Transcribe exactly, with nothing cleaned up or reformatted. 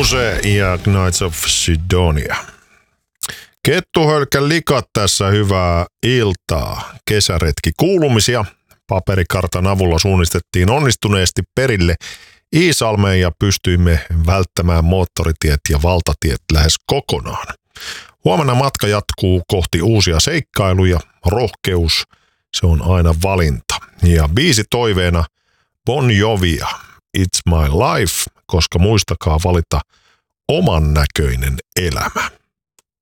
Rose ja Knights of Sidonia. Kettuhölkän likat tässä, hyvää iltaa. Kesäretki kuulumisia. Paperikartan avulla suunnistettiin onnistuneesti perille Iisalmeen ja pystyimme välttämään moottoritiet ja valtatiet lähes kokonaan. Huomenna matka jatkuu kohti uusia seikkailuja. Rohkeus, se on aina valinta. Ja biisi toiveena Bon Jovia, It's My Life, koska muistakaa valita oman näköinen elämä.